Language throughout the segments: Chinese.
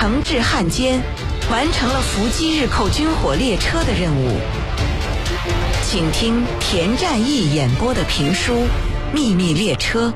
惩治汉奸，完成了伏击日寇军火列车的任务。请听田占义演播的评书《秘密列车》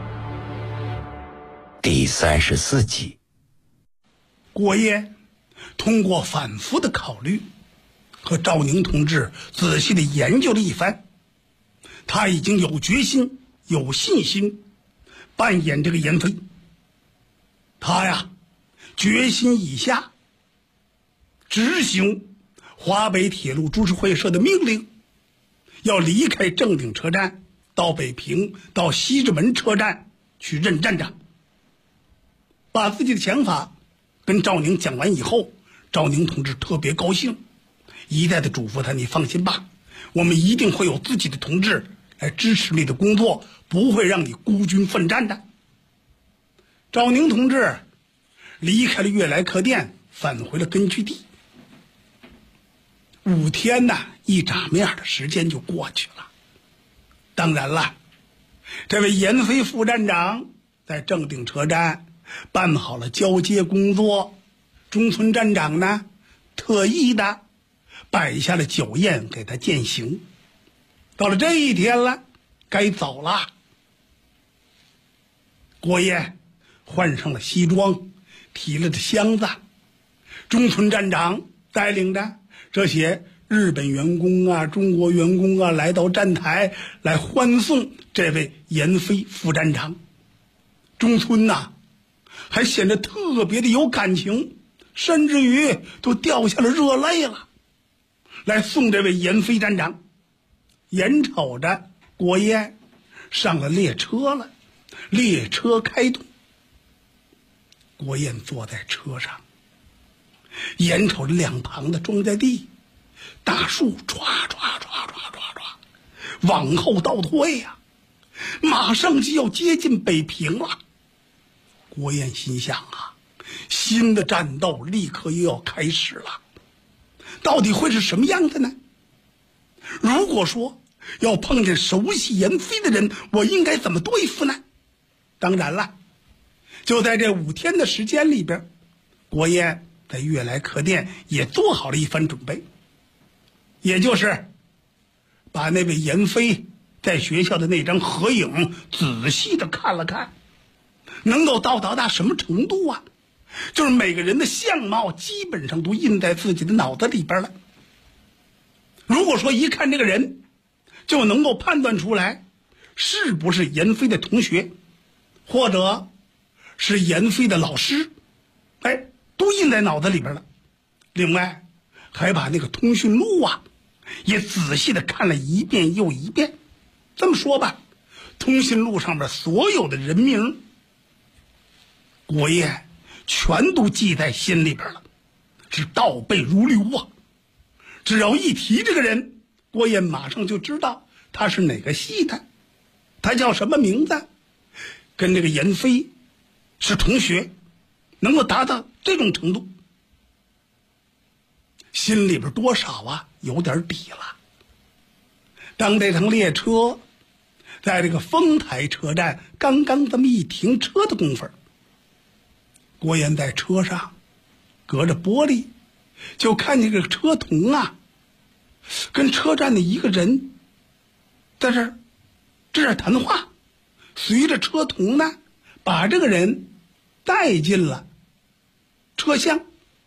第34集。 郭燕通过反复的考虑和赵宁同志仔细的研究了一番，他已经有决心有信心扮演这个严飞。他呀决心以下执行华北铁路株式会社的命令，要离开正定车站，到北平到西直门车站去任站长。把自己的想法跟赵宁讲完以后，赵宁同志特别高兴，一再的嘱咐他，你放心吧，我们一定会有自己的同志来支持你的工作，不会让你孤军奋战的。赵宁同志离开了悦来客店，返回了根据地。5天呢，一眨眼的时间就过去了。当然了，这位严飞副站长在正定车站办好了交接工作，中村站长呢特意的摆下了酒宴给他饯行。到了这一天了，该走了。郭燕换上了西装，提了的箱子，中村站长带领着这些日本员工啊、中国员工啊来到站台来欢送这位严飞副站长。中村呐还显得特别的有感情，甚至于都掉下了热泪了，来送这位严飞站长。眼瞅着郭燕上了列车了，列车开动，郭燕坐在车上，眼瞅着两旁的庄稼地，大树唰唰唰唰唰唰往后倒退呀，马上就要接近北平了。郭燕心想啊，新的战斗立刻又要开始了，到底会是什么样的呢？如果说要碰见熟悉严飞的人，我应该怎么对付呢？当然了，就在这5天的时间里边，郭燕在悦来客店也做好了一番准备，也就是把那位严飞在学校的那张合影仔细的看了看，能够到达什么程度啊？就是每个人的相貌基本上都印在自己的脑子里边了。如果说一看这个人就能够判断出来是不是严飞的同学，或者是严飞的老师，都印在脑子里边了。另外还把那个通讯录啊也仔细的看了一遍又一遍。这么说吧，通讯录上面所有的人名郭燕全都记在心里边了，是倒背如流啊。只要一提这个人，郭燕马上就知道他是哪个系的，他叫什么名字，跟这个严飞是同学，能够达到这种程度，心里边多少啊有点底了。当这趟列车在这个丰台车站刚刚这么一停车的功夫，郭燕在车上隔着玻璃就看见这个车童啊跟车站的一个人在这儿谈话，随着车童呢把这个人带进了车厢。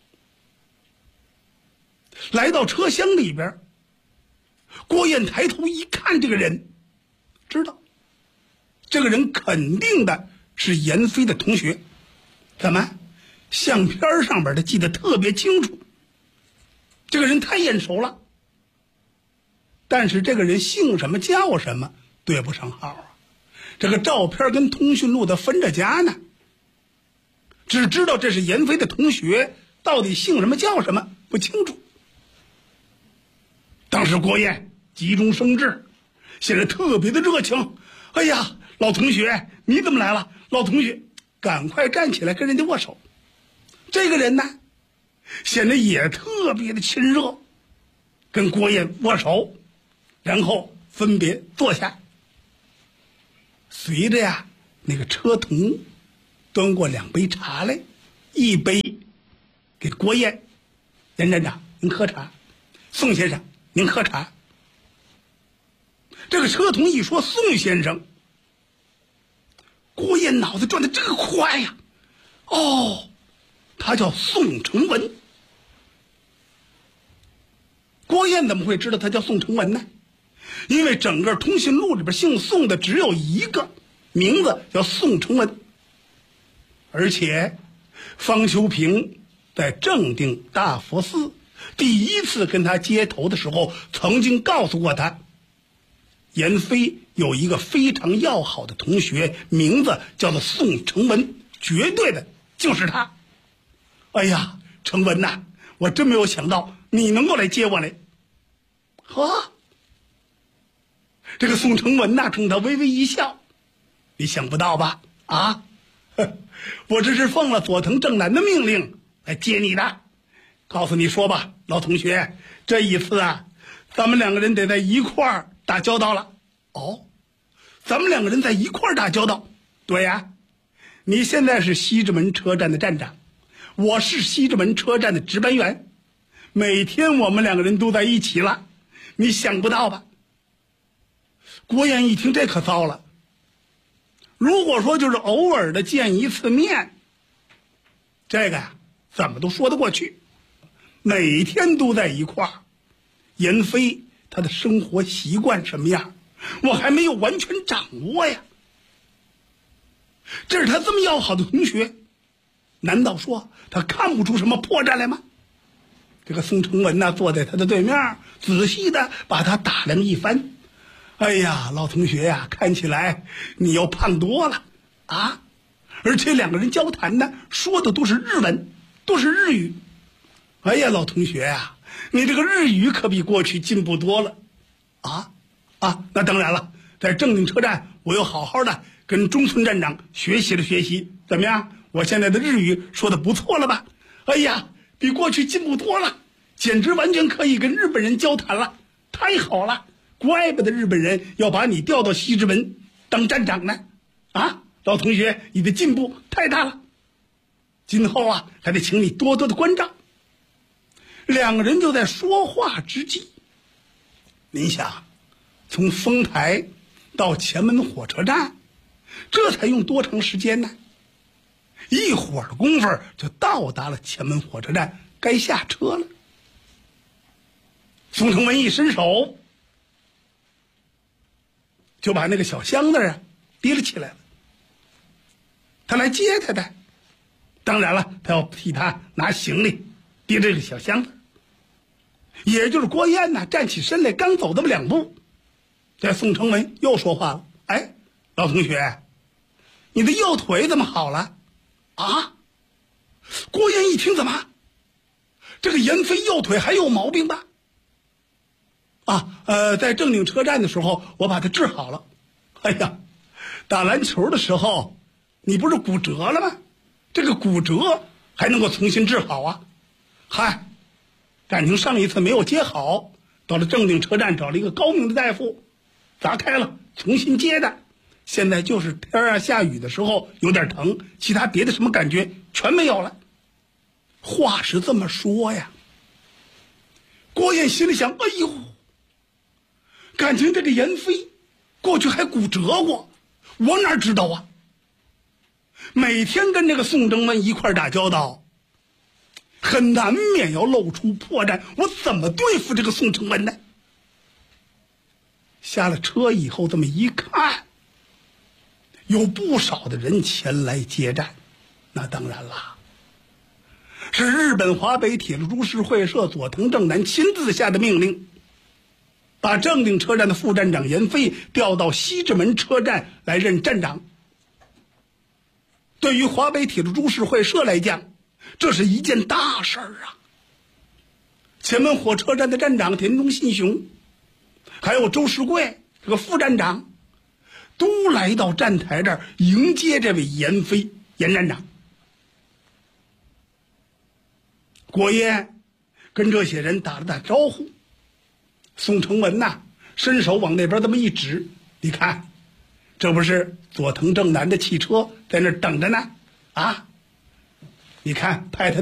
来到车厢里边，郭燕抬头一看，这个人知道这个人肯定的是严飞的同学。怎么相片上边的记得特别清楚，这个人太眼熟了，但是这个人姓什么叫什么对不上号啊。这个照片跟通讯录的分着家呢，只知道这是严飞的同学，到底姓什么叫什么不清楚。当时郭燕急中生智，显得特别的热情。哎呀，老同学你怎么来了？老同学赶快站起来跟人家握手。这个人呢显得也特别的亲热，跟郭燕握手，然后分别坐下。随着呀那个车童端过2杯茶来，一杯郭燕，严站长您喝茶，宋先生您喝茶。这个车童一说宋先生，郭燕脑子转得这个快呀！哦，他叫宋承文。郭燕怎么会知道他叫宋承文呢？因为整个通讯录里边姓宋的只有一个，名字叫宋承文。而且方修平在正定大佛寺第一次跟他接头的时候，曾经告诉过他，严飞有一个非常要好的同学，名字叫做宋承文，绝对的就是他。哎呀，承文呐，我真没有想到你能够来接我来。呵，这个宋承文呐，冲他微微一笑，你想不到吧？啊，我这是奉了佐藤正南的命令来接你的。告诉你说吧，老同学，这一次啊，咱们两个人得在一块儿打交道了。哦，咱们两个人在一块儿打交道？对呀，你现在是西直门车站的站长，我是西直门车站的值班员，每天我们两个人都在一起了，你想不到吧？郭燕一听这可糟了，如果说就是偶尔的见一次面，这个呀怎么都说得过去，每天都在一块儿，严飞他的生活习惯什么样，我还没有完全掌握呀。这是他这么要好的同学，难道说他看不出什么破绽来吗？这个宋承文呢，坐在他的对面，仔细的把他打量一番。哎呀，老同学呀，看起来你又胖多了啊！而且两个人交谈呢，说的都是日文，都是日语。哎呀，老同学呀，你这个日语可比过去进步多了啊！那当然了，在正定车站，我又好好的跟中村站长学习了学习，怎么样？我现在的日语说的不错了吧？哎呀，比过去进步多了，简直完全可以跟日本人交谈了，太好了！怪不得日本人要把你调到西直门当站长呢！啊，老同学，你的进步太大了，今后啊还得请你多多的关照。两个人就在说话之际，您想，从丰台到前门火车站，这才用多长时间呢？一会儿的功夫就到达了前门火车站，该下车了。宋承文一伸手，就把那个小箱子啊提了起来了。他来接他的，当然了，他要替他拿行李，提这个小箱子。也就是郭燕呢，站起身来，刚走这么两步，这宋承文又说话了：“哎，老同学，你的右腿怎么好了？”啊！郭燕一听，怎么？这个严飞右腿还有毛病吧？在正定车站的时候，我把他治好了。哎呀，打篮球的时候，你不是骨折了吗？这个骨折还能够重新治好啊？嗨，感情上一次没有接好，到了正定车站找了一个高明的大夫，砸开了，重新接的。现在就是天啊下雨的时候有点疼，其他别的什么感觉全没有了。话是这么说呀，郭燕心里想：哎呦，感情这个严飞过去还骨折过，我哪知道啊？每天跟这个宋承文一块打交道，很难免要露出破绽，我怎么对付这个宋承文呢？下了车以后这么一看，有不少的人前来接站，那当然啦，是日本华北铁路株式会社佐藤正南亲自下的命令，把正定车站的副站长严飞调到西直门车站来任站长。对于华北铁路株式会社来讲，这是一件大事儿啊！前门火车站的站长田中信雄，还有周世贵这个副站长，都来到站台这儿迎接这位严飞严站长。郭燕跟这些人打了打招呼，宋承文呐，伸手往那边这么一指，你看，这不是佐藤正南的汽车在那儿等着呢？啊，你看派他